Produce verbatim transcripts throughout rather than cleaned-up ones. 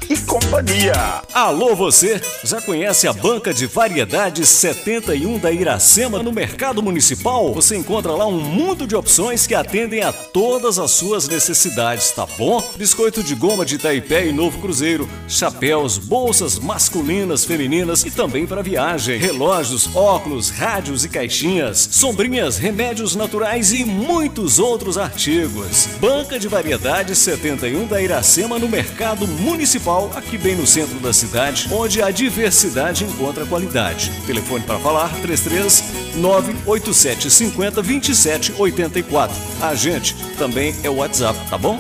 e companhia. Alô você, já conhece a Banca de Variedades setenta e um da Iracema no Mercado Municipal? Você encontra lá um mundo de opções que atendem a todas as suas necessidades, tá bom? Biscoito de goma de Itaipé e Novo Cruzeiro, chapéus, bolsas masculinas, femininas e também para viagem, relógios, óculos, rádios e caixinhas, sombrinhas, remédios naturais e muitos outros artigos. Banca de Variedades setenta e um da Iracema no Mercado Municipal, aqui bem no centro da cidade, onde a diversidade encontra qualidade. Telefone para falar três três nove oito sete cinco zero dois sete oito quatro. A gente também é o WhatsApp, tá bom?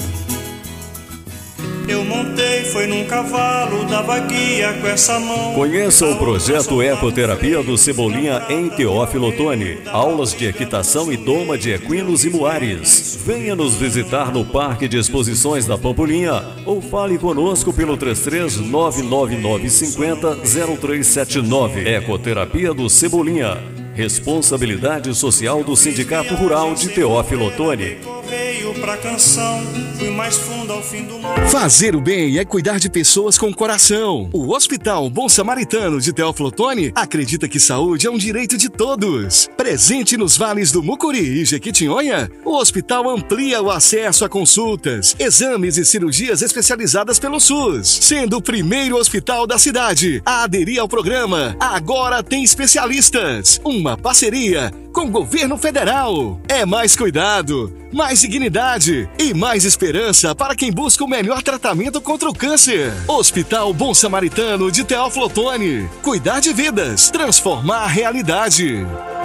Eu montei, foi num cavalo, dava guia com essa mão. Conheça o projeto Ecoterapia do Cebolinha em Teófilo Otoni. Aulas de equitação e doma de equinos e muares. Venha nos visitar no Parque de Exposições da Pampulinha ou fale conosco pelo três três nove nove nove cinco zero zero três sete nove. Ecoterapia do Cebolinha. Responsabilidade social do Sindicato Rural de Teófilo Otoni. Pra canção, fui mais fundo ao fim do mundo. Fazer o bem é cuidar de pessoas com coração. O Hospital Bom Samaritano de Teófilo Otoni acredita que saúde é um direito de todos. Presente nos vales do Mucuri e Jequitinhonha, o hospital amplia o acesso a consultas, exames e cirurgias especializadas pelo SUS, sendo o primeiro hospital da cidade a aderir ao programa Agora Tem Especialistas, uma parceria com o governo federal. É mais cuidado, mais dignidade e mais esperança para quem busca o melhor tratamento contra o câncer. Hospital Bom Samaritano de Teófilo Otoni. Cuidar de vidas, transformar a realidade.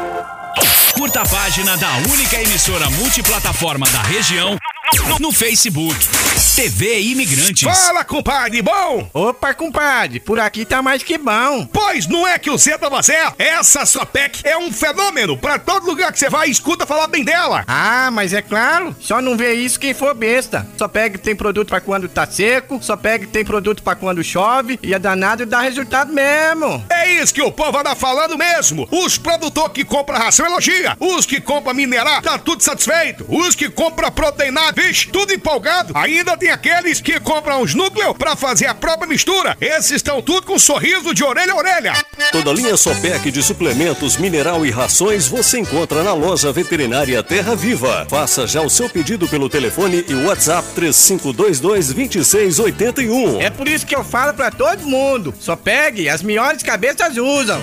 Curta a página da única emissora multiplataforma da região no, no Facebook. T V Imigrantes. Fala, compadre, bom? Opa, compadre, por aqui tá mais que bom. Pois não é que o Zé tava certo? Essa Sopec é um fenômeno. Pra todo lugar que você vai, escuta falar bem dela. Ah, mas é claro, só não vê isso quem for besta. Só pega tem produto pra quando tá seco, só pega tem produto pra quando chove, e é danado e dá resultado mesmo. É isso que o povo anda falando mesmo. Os produtores que compram ração elogia, os que compram minerar, tá tudo satisfeito. Os que compram proteinado, vixe, tudo empolgado. Ainda tem aqueles que compram os núcleos pra fazer a própria mistura. Esses estão tudo com um sorriso de orelha a orelha. Toda a linha Sopec de suplementos, mineral e rações você encontra na loja veterinária Terra Viva. Faça já o seu pedido pelo telefone e WhatsApp três cinco dois dois, dois seis oito um. É por isso que eu falo pra todo mundo, só pegue, as melhores cabeças usam.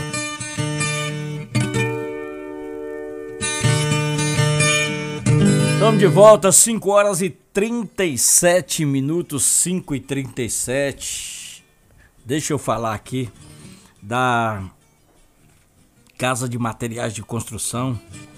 Estamos de volta, cinco horas e trinta e sete minutos, cinco e trinta e sete. Deixa eu falar aqui da Casa de Materiais de Construção,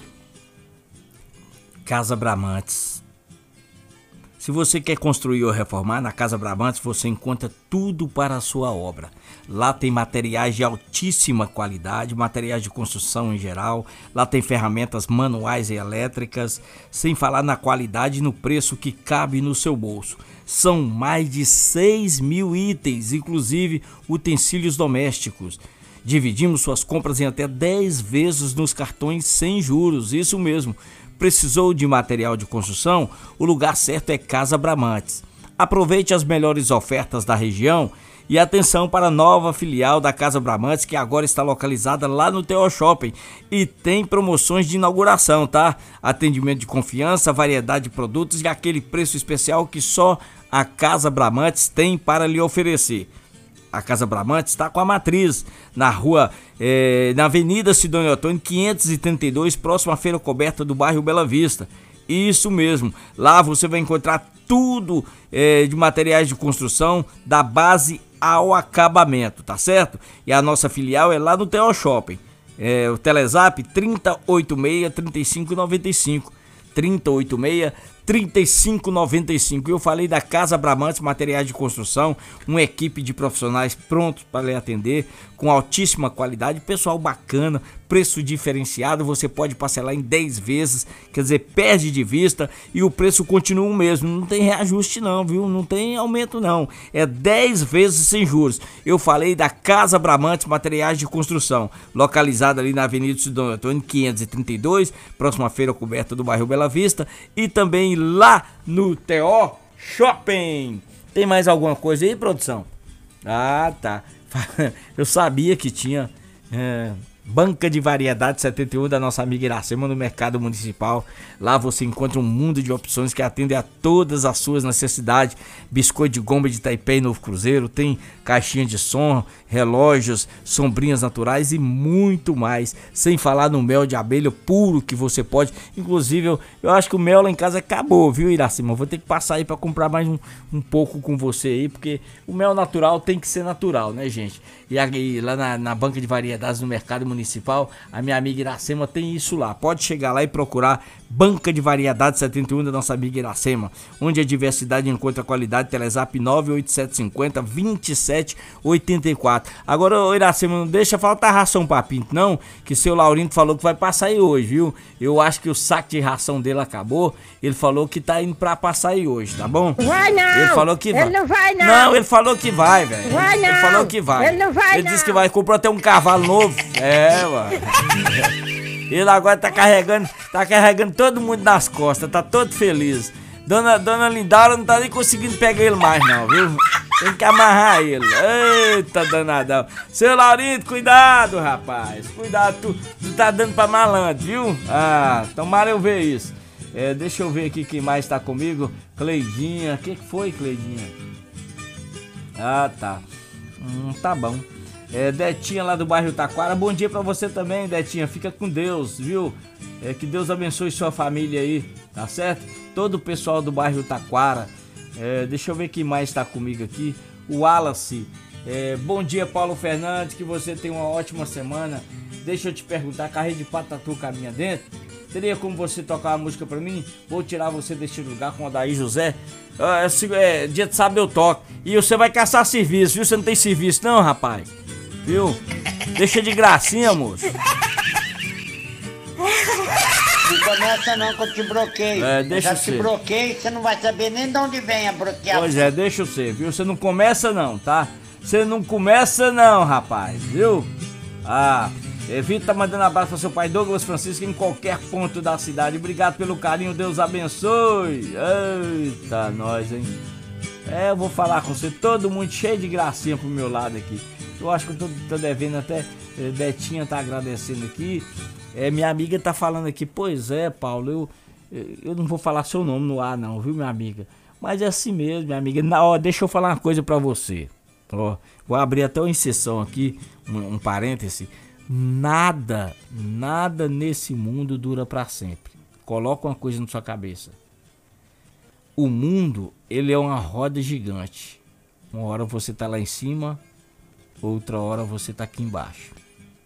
Casa Bramantes. Se você quer construir ou reformar, na Casa Bramantes você encontra tudo para a sua obra. Lá tem materiais de altíssima qualidade, materiais de construção em geral. Lá tem ferramentas manuais e elétricas, sem falar na qualidade e no preço que cabe no seu bolso. São mais de seis mil itens, inclusive utensílios domésticos. Dividimos suas compras em até dez vezes nos cartões sem juros, isso mesmo. Precisou de material de construção? O lugar certo é Casa Bramantes. Aproveite as melhores ofertas da região e atenção para a nova filial da Casa Bramantes, que agora está localizada lá no T O Shopping e tem promoções de inauguração, tá? Atendimento de confiança, variedade de produtos e aquele preço especial que só a Casa Bramantes tem para lhe oferecer. A Casa Bramantes está com a matriz na rua, é, na Avenida Sidônio Otoni, quinhentos e trinta e dois, próximo à Feira Coberta do bairro Bela Vista. Isso mesmo, lá você vai encontrar tudo é, de materiais de construção, da base ao acabamento, tá certo? E a nossa filial é lá no T O Shopping. É, o Telezap trinta oitenta e seis, trinta e cinco noventa e cinco. trinta oitenta e seis, trinta e cinco noventa e cinco. Eu falei da Casa Bramantes Materiais de Construção, uma equipe de profissionais prontos para lhe atender, com altíssima qualidade, pessoal bacana, preço diferenciado, você pode parcelar em dez vezes, quer dizer, perde de vista e o preço continua o mesmo, não tem reajuste não, viu? Não tem aumento não, é dez vezes sem juros. Eu falei da Casa Bramantes Materiais de Construção, localizada ali na Avenida Sidônio Otoni, quinhentos e trinta e dois, próxima Feira Coberta do bairro Bela Vista, e também lá no T O Shopping. Tem mais alguma coisa aí, produção? Ah, tá. Eu sabia que tinha é, Banca de Variedade setenta e um da nossa amiga Iracema no Mercado Municipal. Lá você encontra um mundo de opções que atendem a todas as suas necessidades. Biscoito de goma de Taipei Novo Cruzeiro, tem caixinha de som, relógios, sombrinhas naturais e muito mais. Sem falar no mel de abelha puro que você pode. Inclusive, eu, eu acho que o mel lá em casa acabou, viu, Iracema? Vou ter que passar aí pra comprar mais um, um pouco com você aí, porque o mel natural tem que ser natural, né, gente? E aí, lá na, na Banca de Variedades no Mercado Municipal, a minha amiga Iracema tem isso lá. Pode chegar lá e procurar Banca de Variedades setenta e um da nossa amiga Iracema, onde a diversidade encontra qualidade. Telezap nove oito sete cinco zero, dois sete oito quatro. Agora, ô Iracema, não deixa faltar ração pra Pinto, não, que seu Laurindo falou que vai passar aí hoje, viu? Eu acho que o saco de ração dele acabou. Ele falou que tá indo pra passar aí hoje, tá bom? Vai não! Ele falou que vai. Ele não vai não! Não, ele falou que vai, velho. Vai não! Ele falou que vai. Ele não vai Ele não! disse que vai, comprou até um cavalo novo. É, mano. Ele agora tá carregando, tá carregando todo mundo nas costas, tá todo feliz. Dona, Dona Lindaura não tá nem conseguindo pegar ele mais não, viu? Tem que amarrar ele. Eita, danadão. Seu Laurindo, cuidado, rapaz. Cuidado, tu, tu tá dando pra malandro, viu? Ah, tomara eu ver isso. É, deixa eu ver aqui quem mais tá comigo. Cleidinha. O que que foi, Cleidinha? Ah, tá. Hum, tá bom. É, Detinha lá do bairro Taquara. Bom dia pra você também, Detinha. Fica com Deus, viu? É, que Deus abençoe sua família aí, tá certo? Todo o pessoal do bairro Taquara. É, deixa eu ver quem mais tá comigo aqui. O Wallace. É, bom dia, Paulo Fernandes. Que você tenha uma ótima semana. Deixa eu te perguntar, carreira de patatu caminha dentro? Teria como você tocar uma música pra mim? Vou tirar você deste lugar com o Adair José. É, é, dia de sábado eu toco. E você vai caçar serviço, viu? Você não tem serviço não, rapaz. Viu? Deixa de gracinha, moço. Não começa não que eu te bloqueio. É, deixa eu já te ser. bloqueio, você não vai saber nem de onde vem a bloqueação. Pois é, deixa você, viu? Você não começa não, tá? Você não começa não, rapaz, viu? Ah, Evita tá mandando abraço para seu pai Douglas Francisco em qualquer ponto da cidade. Obrigado pelo carinho, Deus abençoe. Eita, nós, hein? É, eu vou falar com você, todo mundo cheio de gracinha pro meu lado aqui. Eu acho que eu tô, tô devendo até, Betinha tá agradecendo aqui. É, minha amiga tá falando aqui, pois é, Paulo, eu, eu não vou falar seu nome no ar não, viu, minha amiga? Mas é assim mesmo, minha amiga. Na, ó, deixa eu falar uma coisa pra você. Ó, vou abrir até uma exceção aqui, um, um parêntese. Nada, nada nesse mundo dura pra sempre. Coloca uma coisa na sua cabeça. O mundo, ele é uma roda gigante. Uma hora você tá lá em cima, outra hora você tá aqui embaixo.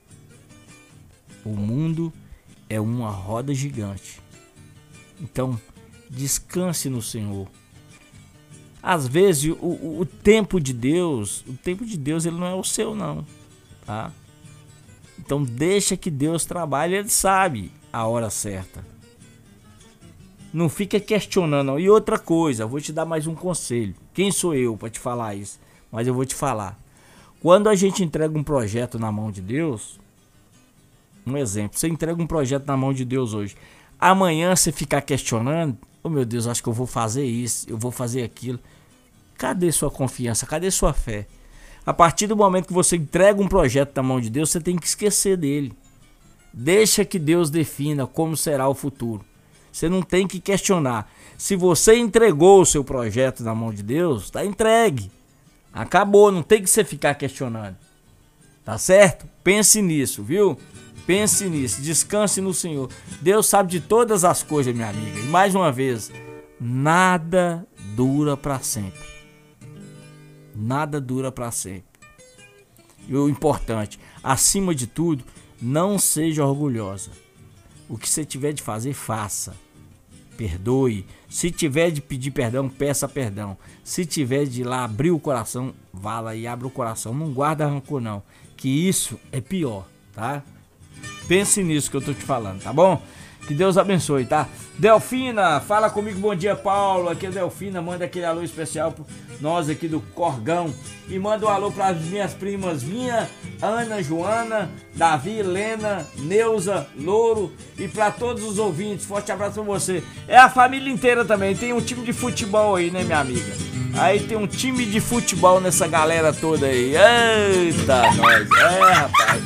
O mundo é uma roda gigante. Então, descanse no Senhor. Às vezes, o, o, o tempo de Deus, o tempo de Deus, ele não é o seu não, tá? Então, deixa que Deus trabalhe, ele sabe a hora certa. Não fica questionando não. E outra coisa, eu vou te dar mais um conselho. Quem sou eu para te falar isso? Mas eu vou te falar. Quando a gente entrega um projeto na mão de Deus, um exemplo, você entrega um projeto na mão de Deus hoje. Amanhã você ficar questionando, oh meu Deus, acho que eu vou fazer isso, eu vou fazer aquilo. Cadê sua confiança? Cadê sua fé? A partir do momento que você entrega um projeto na mão de Deus, você tem que esquecer dele. Deixa que Deus defina como será o futuro. Você não tem que questionar. Se você entregou o seu projeto na mão de Deus, está entregue. Acabou, não tem que você ficar questionando. Tá certo? Pense nisso, viu? Pense nisso, descanse no Senhor. Deus sabe de todas as coisas, minha amiga. E mais uma vez, nada dura para sempre. Nada dura para sempre. E o importante, acima de tudo, não seja orgulhosa. O que você tiver de fazer, faça. Perdoe. Se tiver de pedir perdão, peça perdão. Se tiver de ir lá abrir o coração, vá lá e abra o coração. Não guarda rancor não, que isso é pior, tá? Pense nisso que eu tô te falando, tá bom? Que Deus abençoe, tá? Delfina, fala comigo, bom dia, Paulo. Aqui é a Delfina, manda aquele alô especial pro nós aqui do Corgão. E manda um alô para as minhas primas Vinha, Ana, Joana, Davi, Lena, Neuza, Louro e para todos os ouvintes. Forte abraço pra você. É a família inteira também, tem um time de futebol aí, né, minha amiga? Aí tem um time de futebol nessa galera toda aí. Eita, nós. É, rapaz.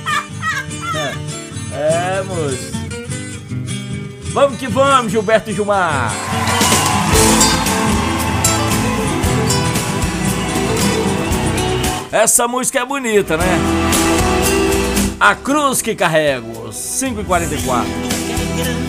É, é, moço. Vamos que vamos, Gilberto Gilmar. Essa música é bonita, né? A cruz que carrego, cinco e quarenta e quatro.